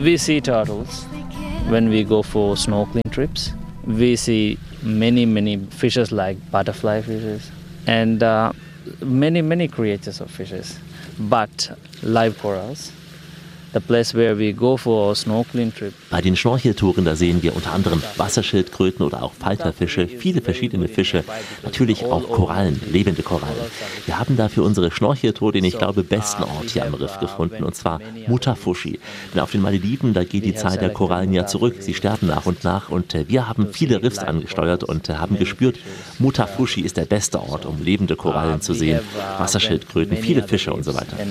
We see turtles when we go for snorkeling trips. We see many fishes like butterfly fishes and many creatures of fishes. But live corals, the place where we go for a snorkeling trip. Bei den Schnorcheltouren, da sehen wir unter anderem Wasserschildkröten oder auch Falterfische, viele verschiedene Fische, natürlich auch Korallen, lebende Korallen. Wir haben da für unsere Schnorcheltour den, ich glaube, besten Ort hier am Riff gefunden, und zwar Muthafushi. Denn auf den Malediven, da geht die Zahl der Korallen ja zurück, sie sterben nach und nach, und wir haben viele Riffs angesteuert und haben gespürt, Muthafushi ist der beste Ort, um lebende Korallen zu sehen, Wasserschildkröten, viele Fische und so weiter.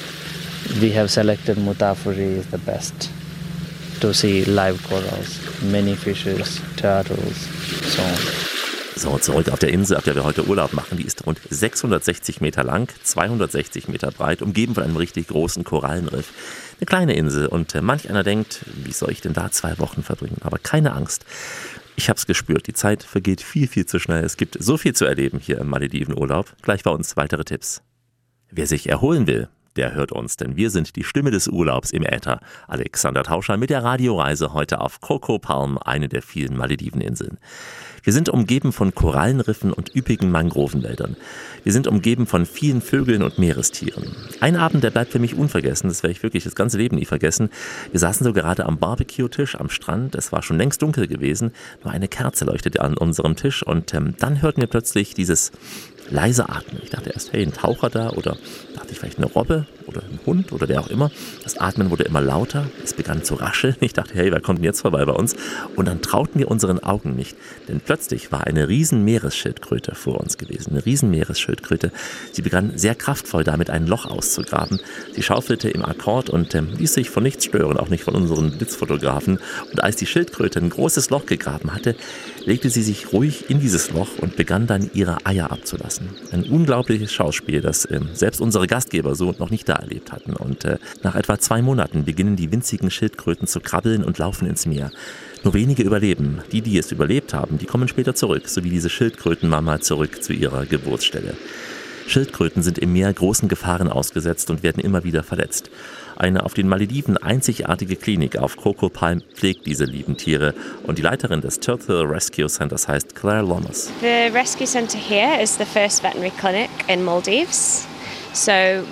We have selected Muthafushi is the best to see live corals, many fishes, turtles, so on. So, zurück auf der Insel, auf der wir heute Urlaub machen. Die ist rund 660 Meter lang, 260 Meter breit, umgeben von einem richtig großen Korallenriff. Eine kleine Insel, und manch einer denkt, wie soll ich denn da 2 Wochen verbringen? Aber keine Angst. Ich hab's gespürt, die Zeit vergeht viel zu schnell. Es gibt so viel zu erleben hier im Maledivenurlaub. Gleich bei uns weitere Tipps. Wer sich erholen will, der hört uns, denn wir sind die Stimme des Urlaubs im Äther. Alexander Tauscher mit der Radioreise heute auf Coco Palm, eine der vielen Malediveninseln. Wir sind umgeben von Korallenriffen und üppigen Mangrovenwäldern. Wir sind umgeben von vielen Vögeln und Meerestieren. Ein Abend, der bleibt für mich unvergessen, das werde ich wirklich das ganze Leben nie vergessen. Wir saßen so gerade am Barbecue-Tisch am Strand, es war schon längst dunkel gewesen, nur eine Kerze leuchtete an unserem Tisch, und dann hörten wir plötzlich dieses leise Atmen. Ich dachte erst, hey, ein Taucher da, oder dachte ich vielleicht eine Robbe oder ein Hund oder wer auch immer. Das Atmen wurde immer lauter, es begann zu rascheln. Ich dachte, hey, wer kommt denn jetzt vorbei bei uns? Und dann trauten wir unseren Augen nicht, denn plötzlich war eine riesen Meeresschildkröte vor uns gewesen. Eine riesen Meeresschildkröte. Sie begann sehr kraftvoll damit ein Loch auszugraben. Sie schaufelte im Akkord und ließ sich von nichts stören, auch nicht von unseren Blitzfotografen. Und als die Schildkröte ein großes Loch gegraben hatte, legte sie sich ruhig in dieses Loch und begann dann ihre Eier abzulassen. Ein unglaubliches Schauspiel, das selbst unsere Gastgeber so noch nicht da erlebt hatten. Und nach etwa 2 Monaten beginnen die winzigen Schildkröten zu krabbeln und laufen ins Meer. Nur wenige überleben. Die es überlebt haben, die kommen später zurück, so wie diese Schildkrötenmama zurück zu ihrer Geburtsstelle. Schildkröten sind im Meer großen Gefahren ausgesetzt und werden immer wieder verletzt. Eine auf den Malediven einzigartige Klinik auf Coco Palm pflegt diese lieben Tiere, und die Leiterin des Turtle Rescue Centers heißt Claire Lomas. The rescue center here is the first veterinary clinic in Maldives. So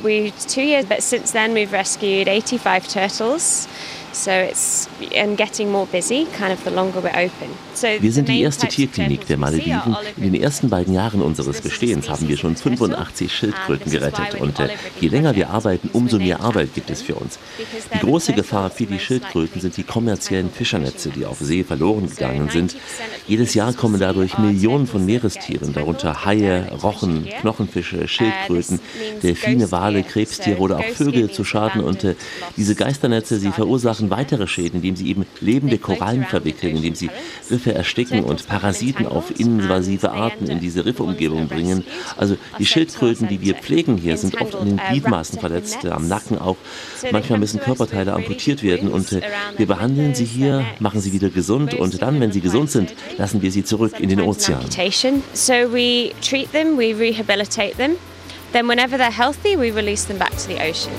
2 years, but since then we've rescued 85 turtles. So it's getting more busy, kind of the longer we're open. Wir sind die erste Tierklinik der Malediven. In den ersten beiden Jahren unseres Bestehens haben wir schon 85 Schildkröten gerettet. Und je länger wir arbeiten, umso mehr Arbeit gibt es für uns. Die große Gefahr für die Schildkröten sind die kommerziellen Fischernetze, die auf See verloren gegangen sind. Jedes Jahr kommen dadurch Millionen von Meerestieren, darunter Haie, Rochen, Knochenfische, Schildkröten, Delfine, Wale, Krebstiere oder auch Vögel zu Schaden. Und diese Geisternetze, sie verursachen weitere Schäden, indem sie eben lebende Korallen verwickeln, indem sie Riffe ersticken und Parasiten auf invasive Arten in diese Riffumgebung bringen. Also die Schildkröten, die wir pflegen hier, sind oft an den Gliedmaßen verletzt, am Nacken auch. Manchmal müssen Körperteile amputiert werden, und wir behandeln sie hier, machen sie wieder gesund, und dann, wenn sie gesund sind, lassen wir sie zurück in den Ozean. So we treat them, we rehabilitate them. Then whenever they're healthy, we release them back to the ocean.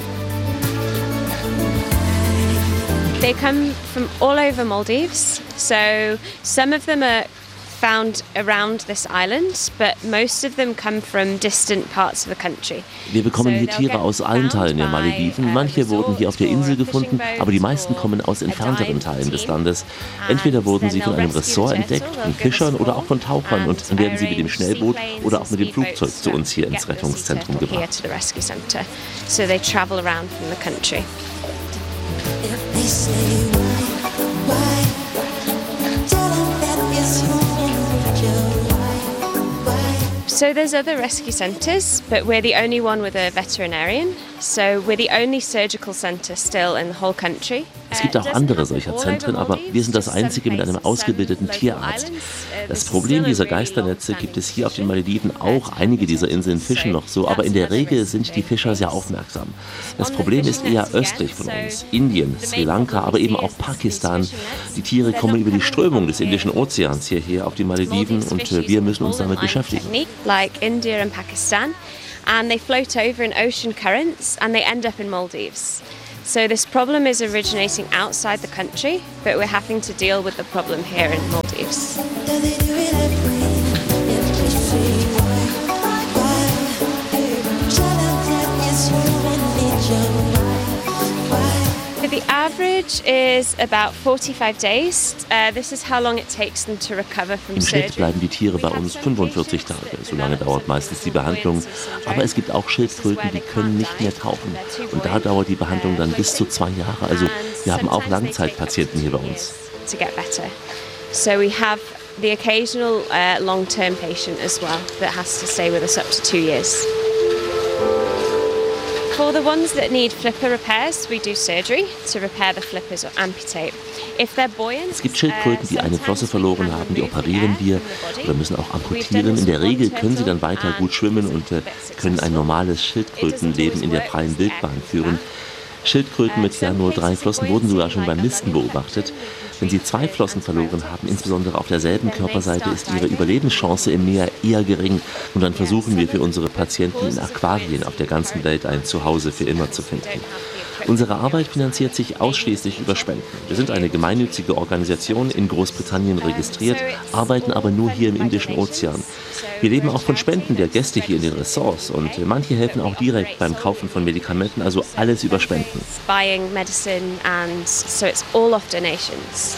They come from all over Maldives, so some of them are found around this island, but most of them come from distant parts of the country. Wir bekommen hier Tiere aus allen Teilen der Malediven. Manche wurden hier auf der Insel gefunden, aber die meisten kommen aus entfernteren Teilen des Landes. Entweder wurden sie von einem Ressort entdeckt, von Fischern oder auch von Tauchern, und dann werden sie mit dem Schnellboot oder auch mit dem Flugzeug zu uns hier ins Rettungszentrum gebracht. So they travel around from the country. They say why, tell them that it's why. So there's other rescue centres, but we're the only one with a veterinarian. So we're the only surgical centre still in the whole country. Es gibt auch andere solcher Zentren, aber wir sind das einzige mit einem ausgebildeten Tierarzt. Das Problem dieser Geisternetze gibt es hier auf den Malediven auch. Einige dieser Inseln fischen noch so, aber in der Regel sind die Fischer sehr aufmerksam. Das Problem ist eher östlich von uns, Indien, Sri Lanka, aber eben auch Pakistan. Die Tiere kommen über die Strömung des Indischen Ozeans hierher auf die Malediven, und wir müssen uns damit beschäftigen. Like India and Pakistan, and they float over in ocean currents and they end up in Maldives. So this problem is originating outside the country, but we're having to deal with the problem here in Maldives. Do they do it every if they say why? Tell them that it's you and nature. Why? The average is about 45 days. This is how long it takes them to recover from Im Schnitt surgery. bleiben die Tiere bei uns 45 Tage. So lange dauert meistens die Behandlung. Aber es gibt auch Schildkröten, die können nicht mehr tauchen. Und da dauert die Behandlung dann bis zu 2 Jahre. Also wir haben auch Langzeitpatienten hier bei uns. To get better. So we have the occasional long-term patient as well that has to stay with us up to 2 years. For the ones that need flipper repairs, we do surgery to repair the flippers or amputate. If they're buoyant, Es gibt Schildkröten, die eine Flosse verloren haben, die operieren wir oder müssen auch amputieren. In der Regel können sie dann weiter gut schwimmen und können ein normales Schildkrötenleben in der freien Wildbahn führen. Schildkröten mit ja nur 3 Flossen wurden sogar schon beim Nisten beobachtet. Wenn sie 2 Flossen verloren haben, insbesondere auf derselben Körperseite, ist ihre Überlebenschance im Meer eher gering. Und dann versuchen wir für unsere Patienten in Aquarien auf der ganzen Welt ein Zuhause für immer zu finden. Unsere Arbeit finanziert sich ausschließlich über Spenden. Wir sind eine gemeinnützige Organisation in Großbritannien registriert, arbeiten aber nur hier im Indischen Ozean. Wir leben auch von Spenden der Gäste hier in den Ressorts und manche helfen auch direkt beim Kaufen von Medikamenten, also alles über Spenden. buying medicine, and so it's all off donations.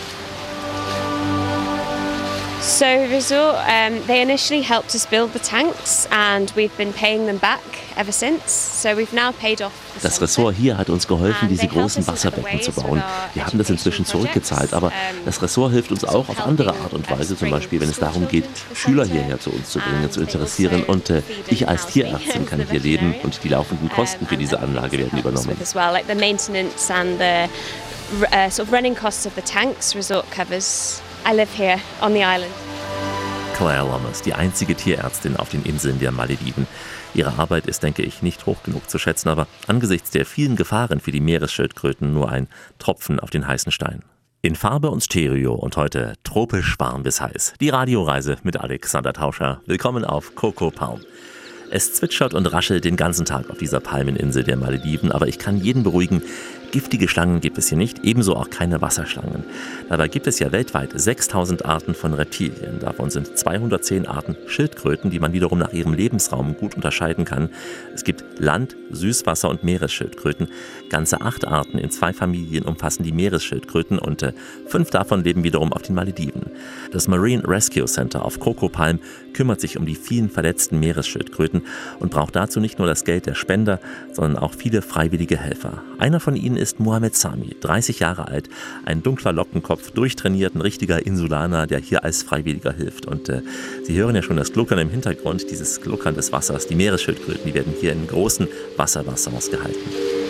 So Resort, they initially helped us build the tanks and we've been paying them back ever since. So we've now paid off the Das center. Ressort hier hat uns geholfen, diese großen Wasserbecken zu bauen. Wir haben das inzwischen zurückgezahlt, aber das Ressort hilft uns auch auf andere Art und Weise, zum Beispiel wenn es darum geht, Schüler hierher zu uns zu bringen, zu interessieren. Und ich als Tierärztin kann hier leben und die laufenden Kosten für diese Anlage werden übernommen. As well, like the maintenance and the sort of running costs of the tanks, Resort covers. I live here on the island. Claire Lomas, die einzige Tierärztin auf den Inseln der Malediven. Ihre Arbeit ist, denke ich, nicht hoch genug zu schätzen, aber angesichts der vielen Gefahren für die Meeresschildkröten nur ein Tropfen auf den heißen Stein. In Farbe und Stereo und heute tropisch warm bis heiß. Die Radioreise mit Alexander Tauscher. Willkommen auf Coco Palm. Es zwitschert und raschelt den ganzen Tag auf dieser Palmeninsel der Malediven, aber ich kann jeden beruhigen, giftige Schlangen gibt es hier nicht, ebenso auch keine Wasserschlangen. Dabei gibt es ja weltweit 6000 Arten von Reptilien. Davon sind 210 Arten Schildkröten, die man wiederum nach ihrem Lebensraum gut unterscheiden kann. Es gibt Land-, Süßwasser- und Meeresschildkröten. Ganze 8 Arten in 2 Familien umfassen die Meeresschildkröten und 5 davon leben wiederum auf den Malediven. Das Marine Rescue Center auf Coco Palm kümmert sich um die vielen verletzten Meeresschildkröten und braucht dazu nicht nur das Geld der Spender, sondern auch viele freiwillige Helfer. Einer von ihnen ist Mohamed Sami, 30 Jahre alt, ein dunkler Lockenkopf, durchtrainiert, ein richtiger Insulaner, der hier als Freiwilliger hilft. Und Sie hören ja schon das Gluckern im Hintergrund, dieses Gluckern des Wassers. Die Meeresschildkröten, die werden hier in großen Wasserbassins gehalten.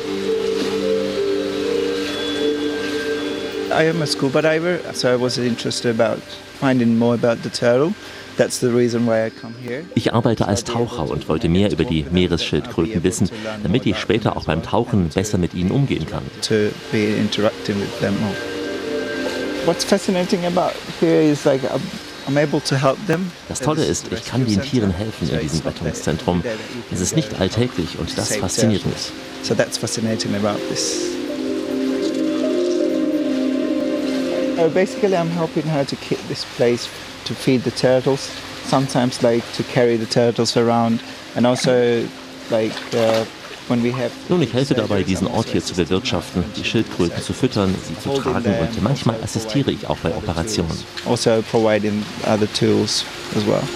I am a scuba diver, so I was interested about finding more about the turtle. That's the reason why I come here. Ich arbeite als Taucher und wollte mehr über die Meeresschildkröten wissen, damit ich später auch beim Tauchen besser mit ihnen umgehen kann. To be interacting with them more. What's fascinating about here is like I'm able to help them. Das Tolle ist, ich kann den Tieren helfen in diesem Rettungszentrum. Es ist nicht alltäglich und das fasziniert mich. So that's fascinating about this. Basically, I'm helping her to keep this place to feed the turtles. Sometimes, like to carry the turtles around, and also, like when we have. Nun, ich helfe dabei, diesen Ort hier zu bewirtschaften, die Schildkröten zu füttern, sie zu tragen und manchmal assistiere ich auch bei Operationen. Also providing other tools as well.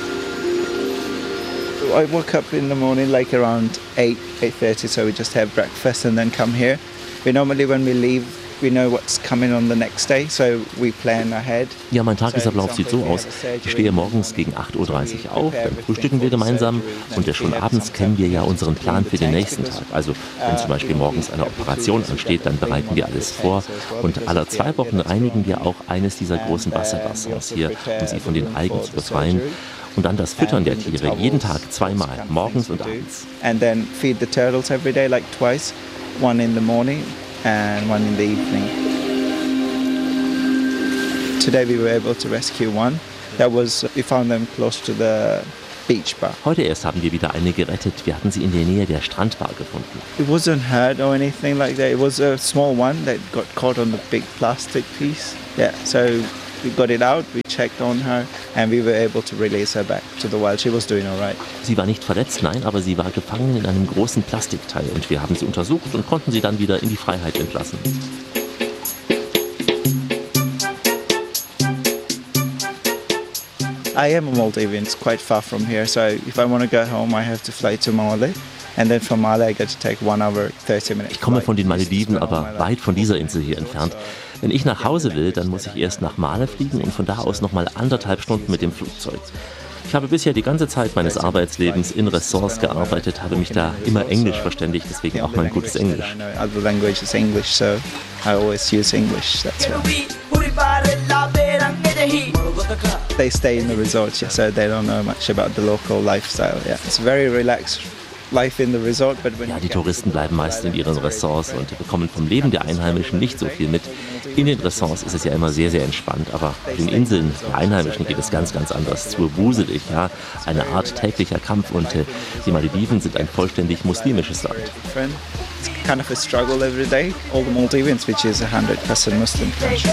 I woke up in the morning like around 8:30, so we just have breakfast and then come here. Normally when we leave, we know what's coming on the next day, so we plan ahead. Ja, mein Tagesablauf sieht so aus. Ich stehe morgens gegen 8:30 Uhr auf, dann frühstücken wir gemeinsam und schon abends kennen wir ja unseren Plan für den nächsten Tag. Also wenn zum Beispiel morgens eine Operation ansteht, dann bereiten wir alles vor und alle 2 Wochen reinigen wir auch eines dieser großen Wasserbassins hier, um sie von den Algen zu befreien. Und dann das Füttern der Tiere, jeden Tag 2-mal, morgens und abends. And then feed the turtles every day, like twice, one in the morning and one in the evening. Today we were able to rescue one. We found them close to the beach bar. Heute erst haben wir wieder eine gerettet. Wir hatten sie in der Nähe der Strandbar gefunden. It wasn't hurt or anything like that. It was a small one that got caught on the big plastic piece. Yeah, so we got it out, we checked on her and we were able to release her back to the wild. She was doing all right. Sie war nicht verletzt, nein, aber sie war gefangen in einem großen Plastikteil und wir haben sie untersucht und konnten sie dann wieder in die Freiheit entlassen. I am a Maldivian, it's quite far from here, so if I want to go home, I have to fly to Mali. And then from Mali I got to take 1 hour, 30 minutes. Ich komme von den Malediven, aber weit von dieser Insel hier entfernt. Wenn ich nach Hause will, dann muss ich erst nach Male fliegen und von da aus nochmal 1,5 Stunden mit dem Flugzeug. Ich habe bisher die ganze Zeit meines Arbeitslebens in Ressorts gearbeitet, habe mich da immer Englisch verständigt, deswegen auch mein gutes Englisch. Other language is English, so I always use English, that's why. They stay in the resort, yeah, so they don't know much about the local lifestyle. Yeah, it's very relaxed life in the resort, but when Ja, die Touristen bleiben meist in ihren Ressorts und bekommen vom Leben der Einheimischen nicht so viel mit. In den Ressorts ist es ja immer sehr, sehr entspannt, aber auf den Inseln der Einheimischen geht es ganz, ganz anders zu. Wuselig, ja, eine Art täglicher Kampf und die Malediven sind ein vollständig muslimisches Land. it's kind of a struggle every day. All the Maldivians, which is 100% Muslim country.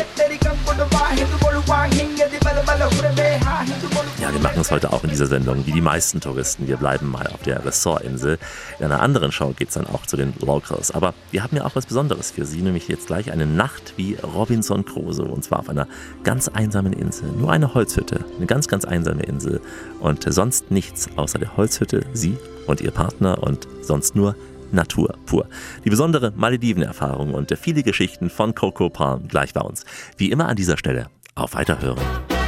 Ja, wir machen es heute auch in dieser Sendung, wie die meisten Touristen. Wir bleiben mal auf der Ressortinsel. In einer anderen Show geht es dann auch zu den Locals. Aber wir haben ja auch was Besonderes für Sie, nämlich jetzt gleich eine Nacht wie Robinson Crusoe. Und zwar auf einer ganz einsamen Insel. Nur eine Holzhütte, eine ganz, ganz einsame Insel. Und sonst nichts außer der Holzhütte, Sie und Ihr Partner und sonst nur Natur pur. Die besondere Malediven-Erfahrung und viele Geschichten von Coco Palm gleich bei uns. Wie immer an dieser Stelle auf Weiterhören.